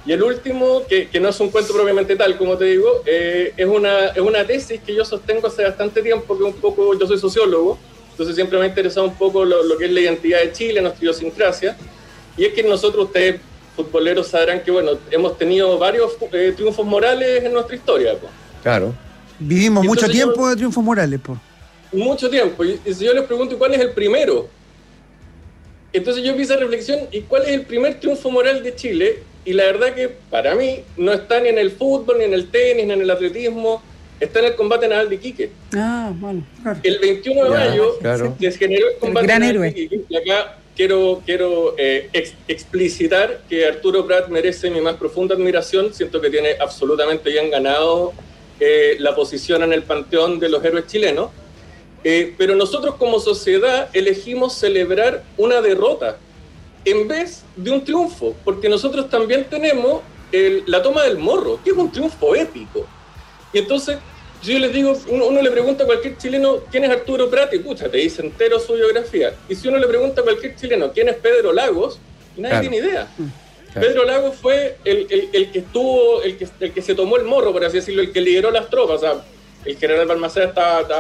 Y el último, que no es un cuento propiamente tal, como te digo, es una tesis que yo sostengo hace bastante tiempo, que un poco, yo soy sociólogo, entonces siempre me ha interesado un poco lo que es la identidad de Chile, nuestra idiosincrasia, y es que nosotros, ustedes futboleros, sabrán que, bueno, hemos tenido varios triunfos morales en nuestra historia, pues. Claro. Vivimos mucho tiempo de triunfos morales, pues. Mucho tiempo, y si yo les pregunto cuál es el primero, entonces yo hice reflexión, ¿y cuál es el primer triunfo moral de Chile? Y la verdad que para mí no está ni en el fútbol, ni en el tenis, ni en el atletismo, está en el combate naval de Iquique. Bueno, claro. El 21 de mayo se generó el combate naval de Iquique, y acá quiero explicitar que Arturo Prat merece mi más profunda admiración, siento que tiene absolutamente bien ganado la posición en el panteón de los héroes chilenos, pero nosotros como sociedad elegimos celebrar una derrota en vez de un triunfo, porque nosotros también tenemos la toma del Morro, que es un triunfo épico. Y entonces, si yo les digo, uno le pregunta a cualquier chileno quién es Arturo Prat, y pucha, te dice entero su biografía. Y si uno le pregunta a cualquier chileno quién es Pedro Lagos, nadie tiene idea. Claro. Pedro Lagos fue el que estuvo, el que se tomó el Morro, por así decirlo, el que lideró las tropas. O sea, el general Balmaceda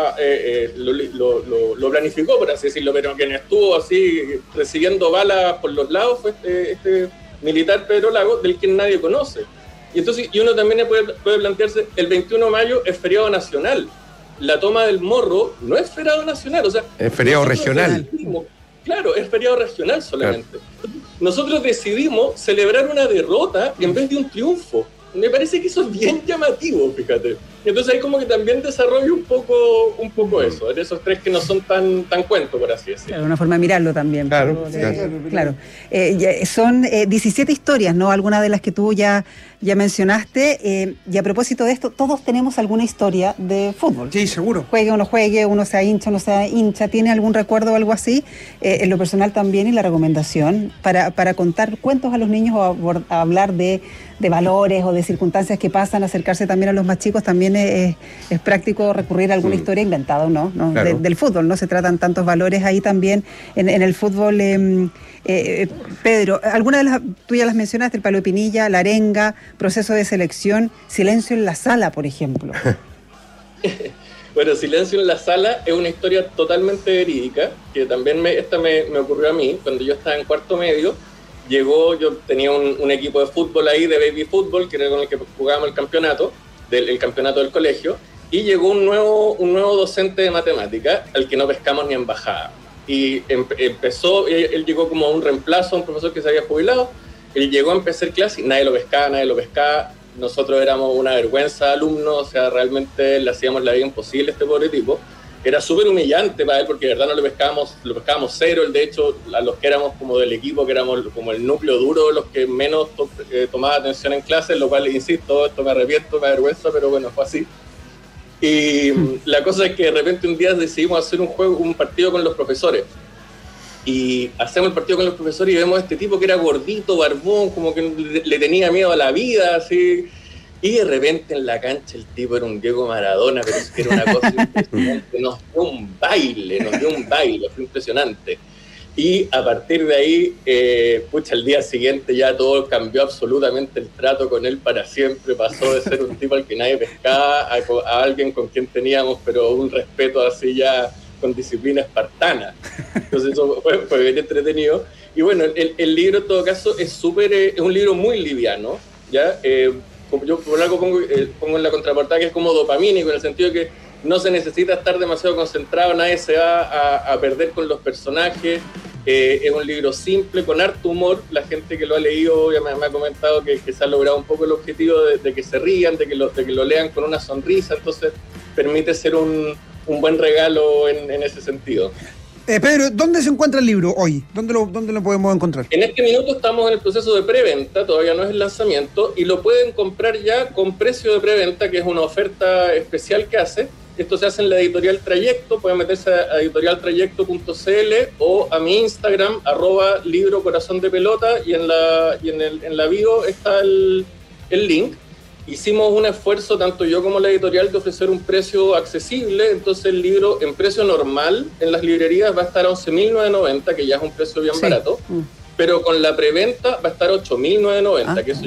lo planificó, por así decirlo, pero quien estuvo así recibiendo balas por los lados fue este militar Pedro Lagos, del que nadie conoce. Y entonces, uno también puede plantearse, el 21 de mayo es feriado nacional. La toma del Morro no es feriado nacional, o sea... Es feriado regional. Claro, es feriado regional solamente. Claro. Nosotros decidimos celebrar una derrota en vez de un triunfo. Me parece que eso es bien llamativo, fíjate. Entonces ahí como que también desarrollo un poco eso, de esos tres que no son tan cuento, por así decirlo. Claro, una forma de mirarlo también. Claro. Son 17 historias, ¿no? Algunas de las que tú ya mencionaste. Y a propósito de esto, todos tenemos alguna historia de fútbol. Sí, seguro. Juegue o no juegue, uno sea hincha, uno sea hincha, ¿tiene algún recuerdo o algo así? En lo personal también, y la recomendación para contar cuentos a los niños o a hablar de valores o de circunstancias que pasan, acercarse también a los más chicos, también es práctico recurrir a alguna historia inventada, ¿no? Claro. Del fútbol, ¿no? Se tratan tantos valores ahí también en el fútbol. Pedro, algunas de tú ya las mencionaste, el palo de Pinilla, la arenga, proceso de selección, silencio en la sala, por ejemplo. Bueno, Silencio en la sala es una historia totalmente verídica, que también me ocurrió a mí cuando yo estaba en cuarto medio. Yo tenía un equipo de fútbol ahí, de baby fútbol, que era con el que jugábamos el campeonato del colegio, y llegó un nuevo docente de matemática al que no pescamos ni en bajada. Y empezó, él llegó como un reemplazo a un profesor que se había jubilado, él llegó a empezar clase y nadie lo pescaba, nosotros éramos una vergüenza de alumnos, o sea, realmente le hacíamos la vida imposible a este pobre tipo. Era súper humillante para él porque de verdad lo pescábamos cero. De hecho, a los que éramos como del equipo, que éramos como el núcleo duro, los que menos tomaba atención en clase, lo cual, insisto, esto me arrepiento, me avergüenza, pero bueno, fue así. Y la cosa es que de repente un día decidimos hacer un partido con los profesores. Y hacemos el partido con los profesores y vemos a este tipo que era gordito, barbón, como que le tenía miedo a la vida, así. Y de repente en la cancha el tipo era un Diego Maradona, pero es que era una cosa impresionante. Nos dio un baile, fue impresionante. Y a partir de ahí, al día siguiente ya todo cambió absolutamente, el trato con él para siempre. Pasó de ser un tipo al que nadie pescaba a alguien con quien teníamos, pero un respeto así ya con disciplina espartana. Entonces eso fue bien entretenido. Y bueno, el libro en todo caso es un libro muy liviano, ¿ya? Yo por algo pongo en la contraportada que es como dopamínico, en el sentido de que no se necesita estar demasiado concentrado, nadie se va a perder con los personajes. Es un libro simple, con harto humor. La gente que lo ha leído ya me ha comentado que se ha logrado un poco el objetivo de que se rían, de que lo lean con una sonrisa, entonces permite ser un buen regalo en ese sentido. Pedro, ¿dónde se encuentra el libro hoy? ¿Dónde lo podemos encontrar? En este minuto estamos en el proceso de preventa, todavía no es el lanzamiento, y lo pueden comprar ya con precio de preventa, que es una oferta especial que hace. Esto se hace en la editorial Trayecto, pueden meterse a editorialtrayecto.cl o a mi Instagram, @librocorazondepelota, y en la bio está el link. Hicimos un esfuerzo, tanto yo como la editorial, de ofrecer un precio accesible. Entonces el libro en precio normal en las librerías va a estar a 11.990, que ya es un precio bien barato, pero con la preventa va a estar 8.990, que eso